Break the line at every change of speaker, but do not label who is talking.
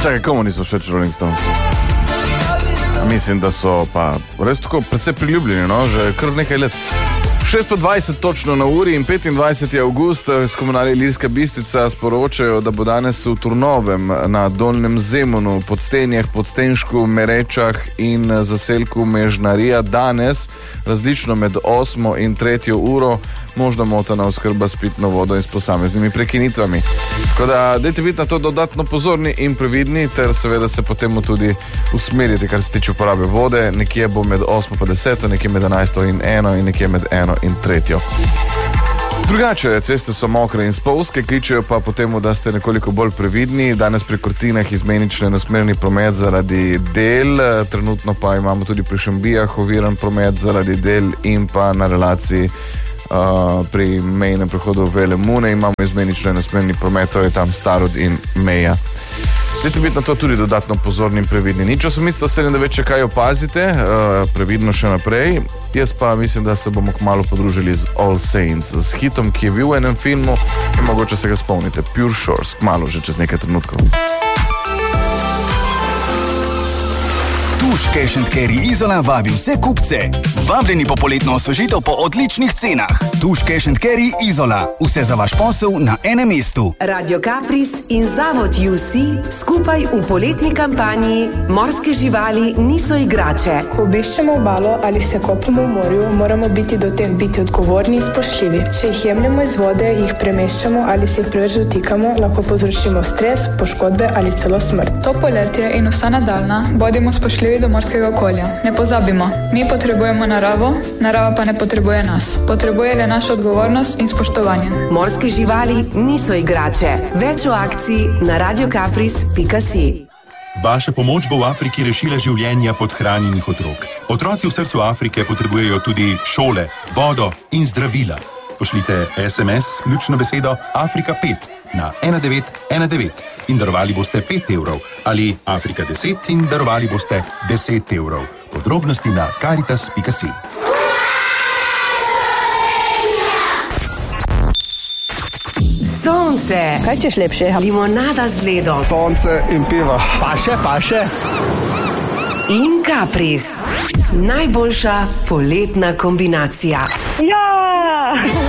Čakaj, komu niso všeč Rolling Stones? Mislim, da so pa res tako precej priljubljeni, no, že kar nekaj let. 6:20 točno na uri in 25. avgust s Komunali Ilirska Bistrica sporočajo, da bo danes v Turnovem na Dolnjem Zemunu, Podstenjah, Podstenšku, Merečah in zaselku Mežnarija danes različno med 8. in 3. uro možna motena oskrba s pitno vodo in s posameznimi prekinitvami. Tako da dajte biti na to dodatno pozorni in previdni ter seveda se potem tudi usmeriti, kar se tiče uporabe vode. Nekje bo med 8 pa 10, nekje med 11 in 1 in nekje med 1 in 3. Drugače, ceste so mokre in spolzke, kličejo pa potem, da ste nekoliko bolj previdni. Danes pri Kortinah izmenično enosmerni promet zaradi del, trenutno pa imamo tudi pri Šembijah oviran promet zaradi del in pa na relaciji pri mejnem prehodu Vele Mune imamo izmenično enosmerni promet, to je tam Starod in Meja. Dajte biti na to tudi dodatno pozorni in previdni. Nič osmica 7-9, če kaj opazite, previdno še naprej. Jaz pa mislim, da se bomo kmalu podružili z All Saints, z hitom, ki je bil v enem filmu in mogoče se ga spomnite, Pure Shores, kmalu že čez nekaj trenutkov.
Tuš Cash & Carry Izola vabi vse kupce. Vabljeni po poletno osvežitev po odličnih cenah. Tuš Cash & Carry Izola. Vse za vaš posel na enem mestu.
Radio Kapris in Zavod UC skupaj v poletni kampanji Morske živali niso igrače.
Ko obiščemo obalo ali se kopamo v morju, moramo biti do tem biti odgovorni in spoštljivi. Če jih jemljemo iz vode, jih premeščamo ali se jih preveč dotikamo, lahko povzročimo stres, poškodbe ali celo smrt.
To poletje in vsa nadaljna bodimo spoštljivi do morskega okolja. Ne pozabimo, mi potrebujemo naravo, narava pa ne potrebuje nas. Potrebuje le našo odgovornost in spoštovanje.
Morske živali niso igrače. Več o akciji na radiokapris.si.
Vaša pomoč bo v Afriki rešila življenja podhranjenih otrok. Otroci v srcu Afrike potrebujejo tudi šole, vodo in zdravila. Pošljite SMS s ključno besedo Afrika 5 na 1919 in darovali boste 5 evrov ali Afrika 10 in darovali boste 10 evrov. Podrobnosti na caritas.si.
Sonce.
Kaj češ lepše?
Limonada z ledom.
Sonce in piva.
Paše.
In Kapris. Najboljša poletna kombinacija.
Ja!